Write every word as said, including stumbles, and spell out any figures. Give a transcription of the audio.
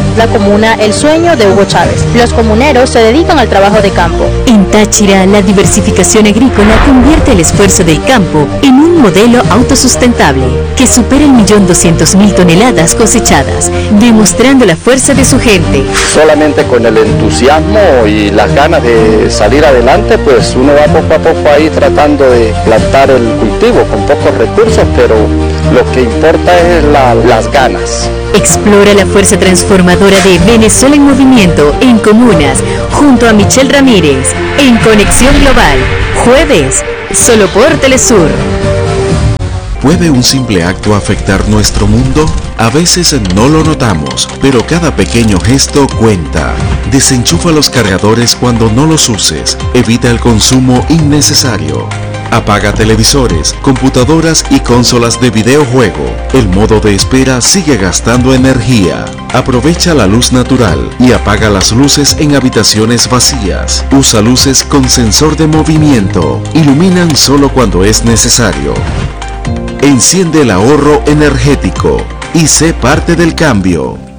la comuna El Sueño de Hugo Chávez. Los comuneros se dedican al trabajo de campo. En Táchira, la diversificación agrícola convierte el esfuerzo del campo en un modelo autosustentable que supera el millón doscientos mil toneladas cosechadas, demostrando la fuerza de su gente. Solamente con el entusiasmo y las ganas de salir adelante, pues uno va poco a poco ahí tratando de plantar el cultivo con pocos recursos, pero lo que importa es la, las ganas. Explora la fuerza transformadora de Venezuela en Movimiento en Comunas, junto a Michelle Ramírez, en Conexión Global, jueves, solo por Telesur. ¿Puede un simple acto afectar nuestro mundo? A veces no lo notamos, pero cada pequeño gesto cuenta. Desenchufa los cargadores cuando no los uses. Evita el consumo innecesario. Apaga televisores, computadoras y consolas de videojuego. El modo de espera sigue gastando energía. Aprovecha la luz natural y apaga las luces en habitaciones vacías. Usa luces con sensor de movimiento. Iluminan solo cuando es necesario. Enciende el ahorro energético y sé parte del cambio.